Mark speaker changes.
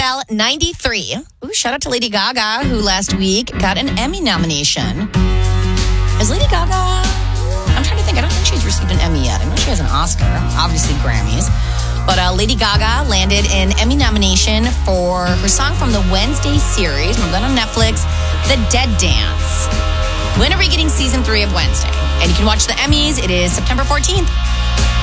Speaker 1: Style 93. Ooh, shout out to Lady Gaga, who last week got an Emmy nomination. Is Lady Gaga... I'm trying to think. I don't think she's received an Emmy yet. I know she has an Oscar, obviously Grammys. But Lady Gaga landed an Emmy nomination for her song from the Wednesday series. Remember that on Netflix? The Dead Dance. When are we getting season 3 of Wednesday? And you can watch the Emmys. It is September 14th.